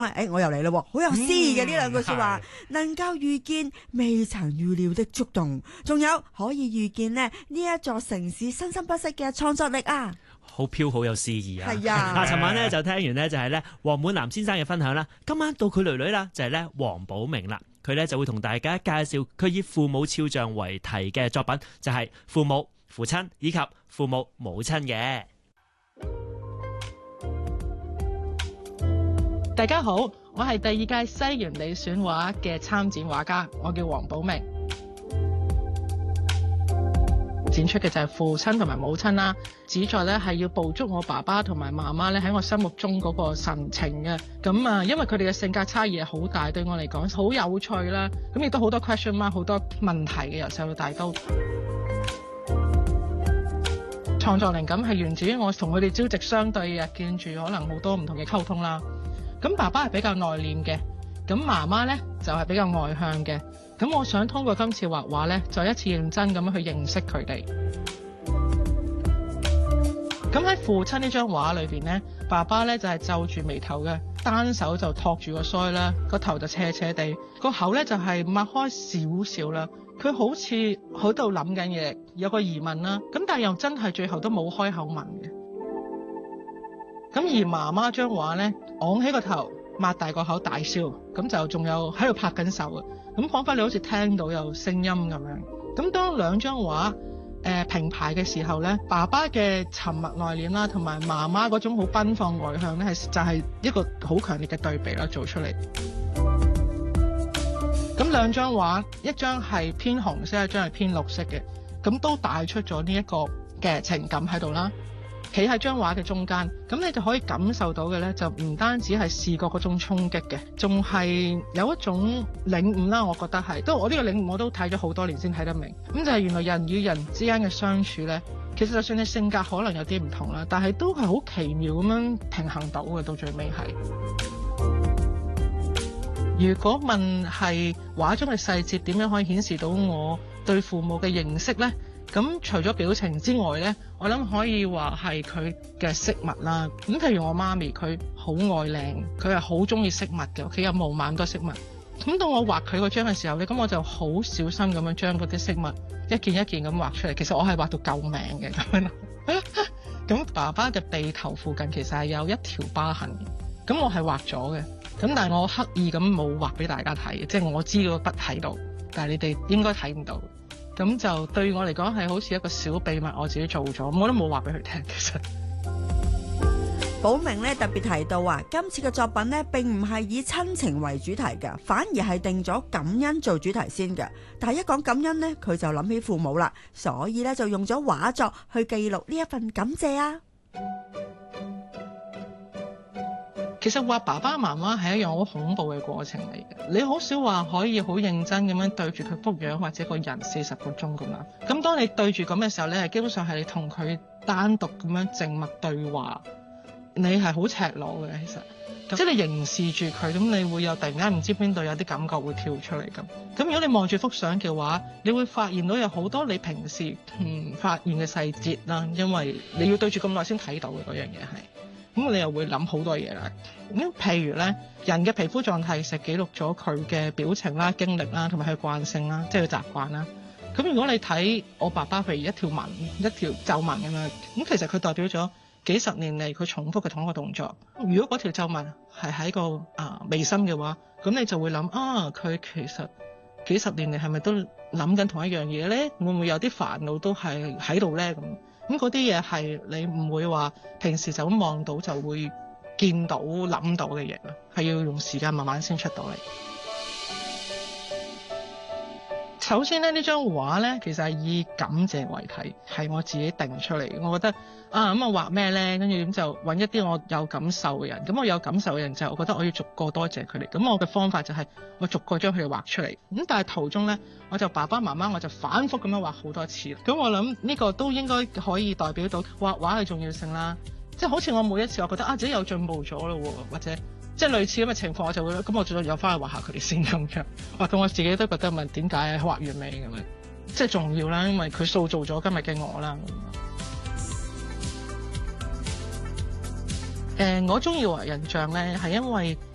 我又嚟咯，好有詩意嘅呢兩句說話，能夠預見未曾預料的觸動，仲有可以預見呢一座城市生生不息嘅創作力啊！ 好飄，好有詩意啊！ 係啊！ 尋晚咧就聽完呢，就係咧黃滿南先生嘅分享啦。今晚到佢囡囡啦，就係咧黃寶明啦。佢咧就會同大家介紹佢以父母肖像為題嘅作品，就係父母、父親以及父母母親嘅。 大家好，我係第二屆西園里選畫嘅參展畫家，我叫黃寶明。展出嘅就係父親同埋母親啦，旨在咧係要捕捉我爸爸同埋媽媽咧喺我心目中嗰個神情嘅。咁啊，因為佢哋嘅性格差異係好大，對我嚟講好有趣啦。咁亦都好多 question mark， 好多問題嘅，由細到大都。創作靈感係源自於我同佢哋朝夕相對嘅，見住可能好多唔同嘅溝通啦。咁爸爸係比較內斂嘅，咁媽媽咧就係比較外向嘅。咁我想通過今次畫畫咧，再一次認真咁樣去認識佢哋。咁喺父親呢張畫裏邊咧，爸爸咧就係皺住眉頭嘅，單手就托住個腮啦，個頭就斜斜地，個口咧就係擘開少少啦。佢好似喺度諗緊嘢，有個疑問啦。咁但係又真係最後都冇開口問嘅。咁而媽媽張畫咧，昂起個頭，擘大個口大笑，咁就仲有喺度拍緊手啊！咁彷彿你好似聽到有聲音咁樣。咁當兩張畫平排嘅時候咧，爸爸嘅沉默內斂啦，同埋媽媽嗰種好奔放外向咧，就係一個好強烈嘅對比啦，做出嚟。咁兩張畫，一張係偏紅色，一張係偏綠色嘅，咁都帶出咗呢一個嘅情感喺度啦。企喺張畫嘅中間，咁你就可以感受到嘅咧，就唔單止係視覺嗰種衝擊嘅，仲係有一種領悟啦。我覺得係，我呢個領悟我都睇咗好多年先睇得明。咁就係原來人與人之間嘅相處咧，其實就算你性格可能有啲唔同啦，但係都係好奇妙咁樣平衡到嘅，到最尾係。如果問係畫中嘅細節點樣可以顯示到我對父母嘅認識咧？咁除咗表情之外咧，我諗可以話係佢嘅飾物啦。咁譬如我媽咪，佢好愛靚，佢係好中意飾物嘅，屋企有無萬多飾物。咁當我畫佢嗰張嘅時候咧，咁我就好小心咁樣將嗰啲飾物一件一件咁畫出嚟。其實我係畫到救命嘅咁樣。咁爸爸嘅鼻頭附近其實係有一條疤痕，咁我係畫咗嘅。咁但係我刻意咁冇畫俾大家睇，即係我知個筆喺度，但係你哋應該睇唔到。咁就對我嚟講係好似一個小秘密，我自己做咗，我都冇話俾佢聽。其實寶明咧特別提到啊，今次嘅作品咧並唔係以親情為主題嘅，反而係定咗感恩做主題先嘅。但係一講感恩咧，佢就諗起父母啦，所以咧就用咗畫作去記錄呢一份感謝啊。 其實畫爸爸媽媽係一樣好恐怖嘅過程嚟嘅，你好少話可以好認真咁樣對住佢幅樣或者個人40個鐘咁啦。咁當你對住咁嘅時候，你係基本上係你同佢單獨咁樣靜默對話，你係好赤裸嘅其實，即係你凝視住佢，咁你會有突然間唔知邊度有啲感覺會跳出嚟咁。咁如果你望住幅相嘅話，你會發現到有好多你平時唔發現嘅細節啦，因為你要對住咁耐先睇到嘅嗰樣嘢係。咁你又會諗好多嘢啦。咁譬如咧，人嘅皮膚狀態其實記錄咗佢嘅表情啦、經歷啦，同埋佢慣性啦，即係佢習慣啦。咁如果你睇我爸爸，譬如一條紋、一條皺紋咁樣，咁其實佢代表咗幾十年嚟佢重複嘅同一個動作。如果嗰條皺紋係喺個眉心嘅話，咁你就會諗佢其實幾十年嚟係咪都諗緊同一樣嘢咧？會唔會有啲煩惱都係喺度咧？咁嗰啲嘢係你唔會話平時就咁望到就會見到諗到嘅嘢啦，係要用時間慢慢先出到嚟。首先咧，呢張畫咧其實係以感謝為題，係我自己定出嚟。我覺得咁我畫咩咧？跟住咁就揾一啲我有感受嘅人。咁我有感受嘅人就係我覺得我要逐個多謝佢哋。咁我嘅方法就係我逐個將佢哋畫出嚟。咁但係途中咧，我就爸爸媽媽我就反覆咁樣畫好多次。咁我諗呢個都應該可以代表到畫畫嘅重要性啦。即係好似我每一次我覺得自己有進步咗咯喎，或者即係類似咁嘅情況，我就會咁我再有翻去畫下佢哋先咁樣。畫到我自己都覺得問點解畫完美咁樣，即係重要啦，因為佢塑造咗今日嘅我啦。我中意畫人像咧，係因為